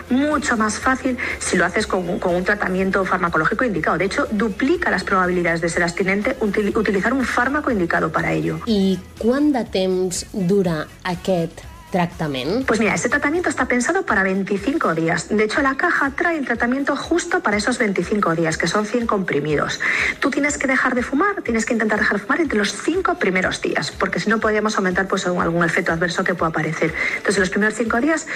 mucho más fácil si lo haces con un tratamiento farmacológico indicado. De hecho, duplica las probabilidades de ser abstinente utilizar un fármaco indicado para ello. I quant de temps dura aquest tractament? Pues mira, este tratamiento está pensado para 25 días. De hecho, la caja trae el tratamiento justo para esos 25 días, que son 100 comprimidos. Tú tienes que dejar de fumar, tienes que intentar dejar de fumar entre los 5 primeros días, porque si no podríamos aumentar pues algún efecto adverso que pueda aparecer. Entonces, los primeros 5 días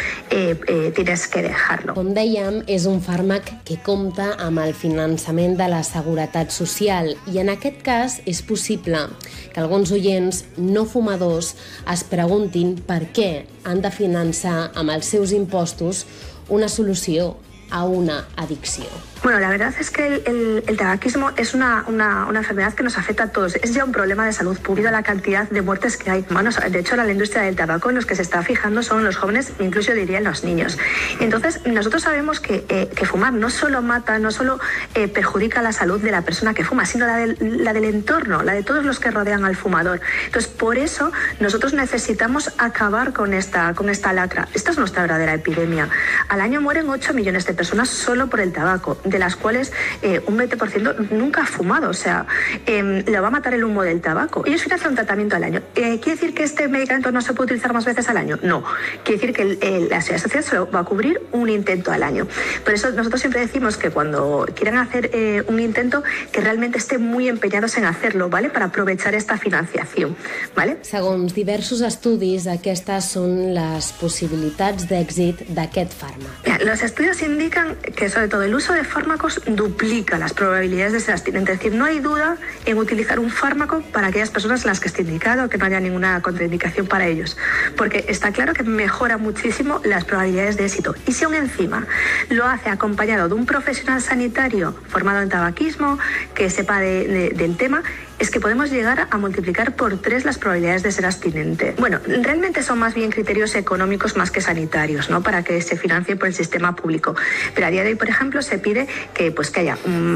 tienes que dejarlo. Com dèiem, és un fàrmac que compta amb el finançament de la Seguretat Social i en aquest cas és possible que alguns oients no fumadors es preguntin per què han de finançar amb els seus impostos una solució a una adicció. Bueno, la verdad es que el tabaquismo es una enfermedad que nos afecta a todos. Es ya un problema de salud pública la cantidad de muertes que hay. Bueno, de hecho, la industria del tabaco en los que se está fijando son los jóvenes, incluso diría los niños. Entonces, nosotros sabemos que fumar no solo mata, no solo perjudica la salud de la persona que fuma, sino la del entorno, la de todos los que rodean al fumador. Entonces, por eso nosotros necesitamos acabar con esta lacra. Esta es nuestra verdadera epidemia. Al año mueren 8 millones de personas solo por el tabaco, de las cuales un 20% nunca ha fumado, o sea, le va a matar el humo del tabaco. Ellos financian un tratamiento al año. ¿Quiere decir que este medicamento no se puede utilizar más veces al año? No. Quiere decir que la Seguridad Social se lo va a cubrir un intento al año. Por eso nosotros siempre decimos que cuando quieran hacer un intento, que realmente estén muy empeñados en hacerlo, ¿vale? Para aprovechar esta financiación, ¿vale? Segons diversos estudis, aquestes són les possibilitats d'èxit d'aquest fàrmac. Los estudios indican que sobre todo el uso de fármacos duplica las probabilidades de ser abstinente. Es decir, no hay duda en utilizar un fármaco para aquellas personas en las que esté indicado, que no haya ninguna contraindicación para ellos, porque está claro que mejora muchísimo las probabilidades de éxito. Y si aún encima lo hace acompañado de un profesional sanitario formado en tabaquismo, que sepa del tema, es que podemos llegar a multiplicar por 3 las probabilidades de ser abstinente. Bueno, realmente son más bien criterios económicos más que sanitarios, ¿no? Para que se financie por el sistema público. Pero a día de hoy, por ejemplo, se pide que haya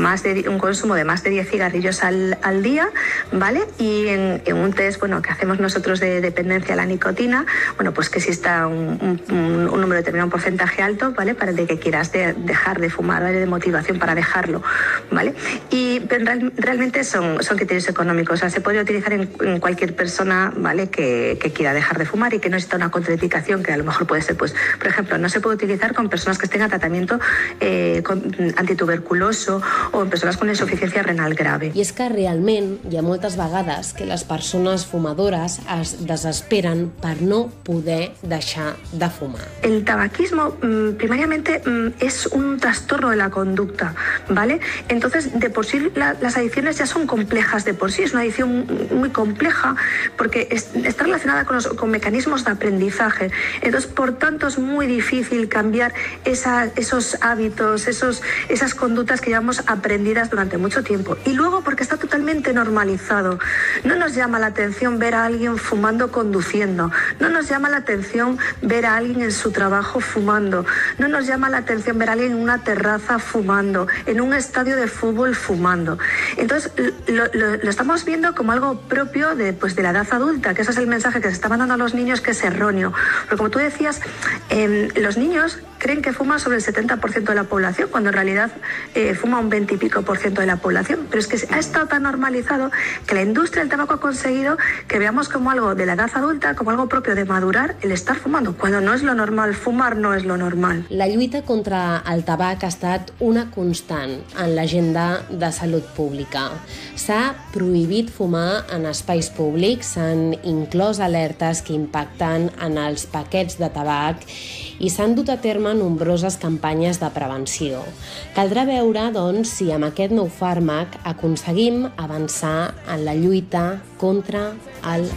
un consumo de más de 10 cigarrillos al día, ¿vale? Y en un test, que hacemos nosotros de dependencia a la nicotina, pues que exista un número determinado, un porcentaje alto, ¿vale? Para de que quieras dejar de fumar, ¿vale? De motivación para dejarlo, ¿vale? Pero realmente son criterios económicos, o sea, se puede utilizar en cualquier persona, ¿vale? Que quiera dejar de fumar y que no necesita una contraindicación, que a lo mejor puede ser, por ejemplo, no se puede utilizar con personas que estén a tratamiento antituberculoso o en personas con insuficiencia renal grave. I és que realment hi ha moltes vegades que les persones fumadores es desesperen per no poder deixar de fumar. El tabaquismo primariamente es un trastorno de la conducta, ¿vale? Entonces, de por sí las adicciones ya son complejas de por sí, es una adicción muy compleja porque está relacionada con mecanismos de aprendizaje. Entonces, por tanto, es muy difícil cambiar esos hábitos, esas conductas que llevamos aprendidas durante mucho tiempo. Y luego porque está totalmente normalizado. No nos llama la atención ver a alguien fumando conduciendo. No nos llama la atención ver a alguien en su trabajo fumando. No nos llama la atención ver a alguien en una terraza fumando, en un estadio de fútbol fumando. Entonces, lo estamos viendo como algo propio de la edad adulta, que ese es el mensaje que se está mandando a los niños, que es erróneo. Porque como tú decías, los niños creen que fuma sobre el 70% de la población, cuando en realidad fuma un 20 y pico % de la población. Pero es que ha estado tan normalizado que la industria del tabaco ha conseguido que veamos como algo de la edad adulta, como algo propio de madurar, el estar fumando, cuando no es lo normal. Fumar no es lo normal. La lluita contra el tabac ha estat una constant en l'agenda de salut pública. S'ha prohibit fumar en espais públics, s'han inclòs alertes que impacten en els paquets de tabac i s'han dut a terme nombroses campanyes de prevenció. Caldrà veure, doncs, si amb aquest nou fàrmac aconseguim avançar en la lluita contra el